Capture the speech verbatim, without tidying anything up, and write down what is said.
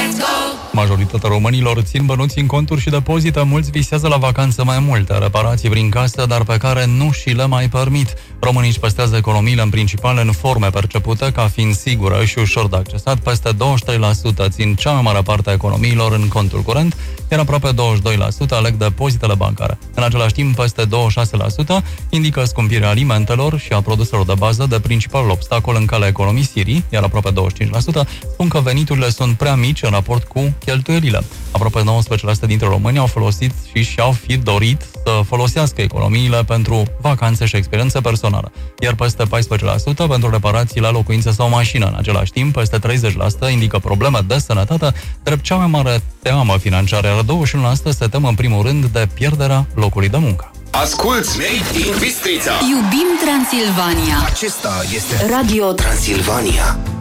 Majoritatea românilor țin bănuți în conturi și depozite, mulți visează la vacanță mai multe, reparații prin casă, dar pe care nu și le mai permit. Românii își păstrează economiile în principal în forme percepute ca fiind sigură și ușor de accesat. Peste douăzeci și trei la sută țin cea mai mare parte a economiilor în contul curent, iar aproape douăzeci și doi la sută aleg depozitele bancare. În același timp, peste douăzeci și șase la sută indică scumpirea alimentelor și a produselor de bază de principalul obstacol în calea economisirii, iar aproape douăzeci și cinci la sută spun că veniturile sunt prea mici în raport cu cheltuielile. Aproape nouăsprezece la sută dintre români au folosit și și-au fi dorit să folosească economiile pentru vacanțe și experiențe personală, iar peste paisprezece la sută pentru reparații la locuință sau mașină. În același timp, peste treizeci la sută indică probleme de sănătate, drept cea mai mare teamă financiară, iar douăzeci și unu la sută se tem în primul rând de pierderea locului de muncă. Asculți Made in Bistrița. Iubim Transilvania. Acesta este Radio Transilvania.